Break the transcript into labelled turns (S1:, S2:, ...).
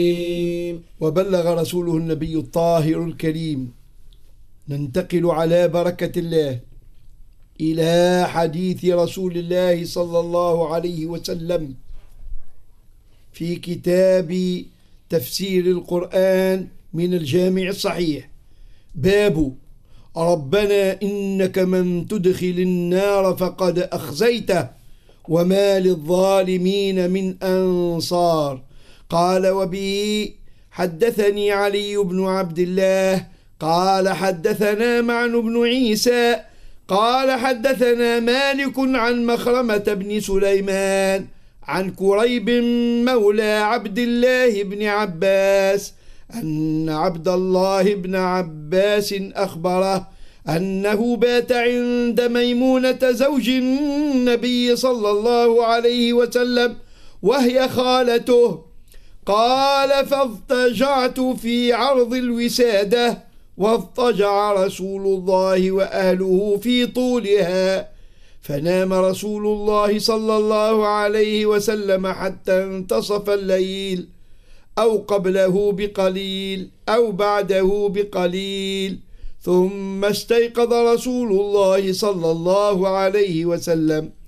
S1: وبلغ رسوله النبي الطاهر الكريم. ننتقل على بركة الله إلى حديث رسول الله صلى الله عليه وسلم في كتاب تفسير القرآن من الجامع الصحيح. باب ربنا إنك من تدخل النار فقد أخزيته وما للظالمين من أنصار. قال وبه حدثني علي بن عبد الله قال حدثنا معن بن عيسى قال حدثنا مالك عن مخرمة بن سليمان عن كريب مولى عبد الله بن عباس أن عبد الله بن عباس أخبره أنه بات عند ميمونة زوج النبي صلى الله عليه وسلم وهي خالته. قال فاضطجعت في عرض الوسادة واضطجع رسول الله وأهله في طولها، فنام رسول الله صلى الله عليه وسلم حتى انتصف الليل أو قبله بقليل أو بعده بقليل، ثم استيقظ رسول الله صلى الله عليه وسلم